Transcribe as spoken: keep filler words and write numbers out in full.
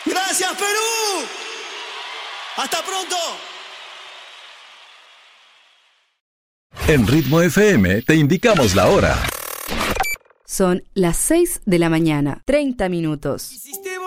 Gracias, Perú. Hasta pronto. En Ritmo F M te indicamos la hora. Son las seis de la mañana, treinta minutos. Hiciste